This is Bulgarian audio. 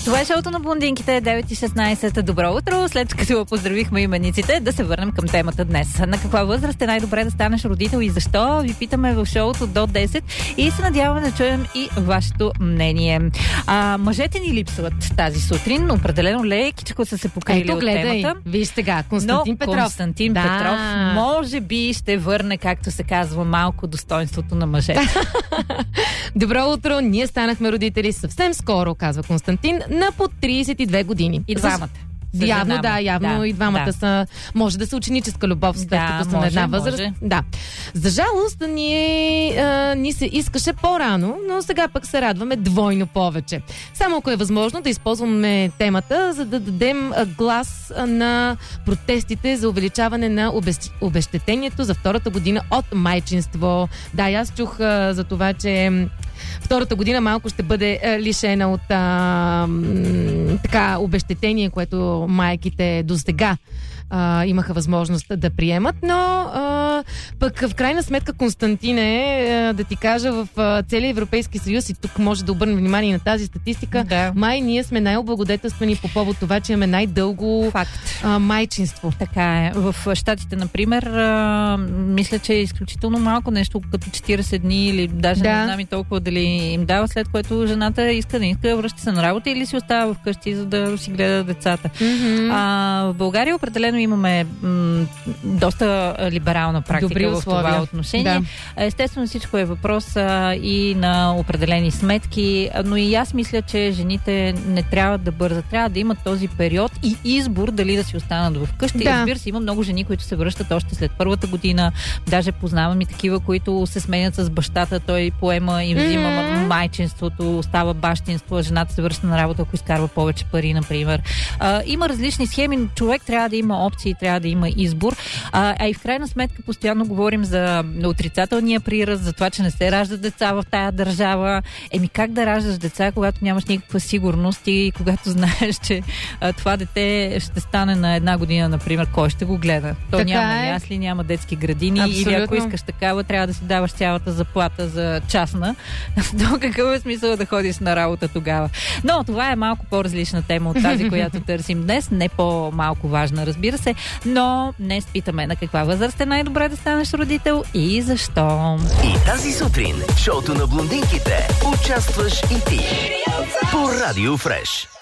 Това е шоуто на блондинките, 9:16. Добро утро! След като поздравихме имениците, да се върнем към темата днес. На каква възраст е най-добре да станеш родител и защо? Ви питаме в шоуто до 10 и се надяваме да чуем и вашето мнение. Мъжете ни липсват тази сутрин. Определено лекичко са се покрили от темата. Виж сега, Константин Петров. Константин Петров може би ще върне, както се казва, малко достоинството на мъжете. Добро утро! Ние станахме родители съвсем скоро, казва Константин, на по 32 години. И двамата. Явно и двамата са. Може да са ученическа любов, след като са на една възраст. Може. Да. За жалост, ни се искаше по-рано, но сега пък се радваме двойно повече. Само ако е възможно да използваме темата, за да дадем глас на протестите за увеличаване на обезщетението за втората година от майчинство. Да, аз чух за това, че втората година малко ще бъде лишена от обезщетение, което майките до сега имаха възможност да приемат, но пък в крайна сметка, Константине, да ти кажа, в целия Европейски съюз, и тук може да обърнем внимание на тази статистика, май ние сме най-облагодетелствани по повод това, че имаме най-дълго майчинство. Така е. В Щатите, например, мисля, че е изключително малко, нещо като 40 дни или даже не знам и толкова дали им дава, след което жената иска, връща се на работа или си остава вкъщи, за да си гледа децата. В България определено имаме доста либерална практика в това отношение. Естествено, всичко е въпрос и на определени сметки, но и аз мисля, че жените не трябва да бързат. Трябва да имат този период и избор дали да си останат вкъщи. Разбира се, има много жени, които се връщат още след първата година. Даже познавам и такива, които се сменят с бащата. Той поема и взима майчинството, става бащинство, а жената се връща на работа, ако изкарва повече пари, например. Има различни схеми, но човек трябва да има опции, трябва да има избор. И в крайна сметка постоянно говорим за отрицателния прираст, за това, че не се раждат деца в тая държава. Как да раждаш деца, когато нямаш никаква сигурност и когато знаеш, че това дете ще стане на една година, например, кой ще го гледа? То няма ясли, няма детски градини. Абсолютно. Или ако искаш такава, трябва да си даваш цялата заплата за частна. До какъв е смисъл да ходиш на работа тогава? Но това е малко по-различна тема от тази, която търсим днес. Не по-малко важна, разбира се, но днес питаме на каква възраст е най-добре да станеш родител и защо. И тази сутрин в шоуто на блондинките участваш и ти по Радио Фреш.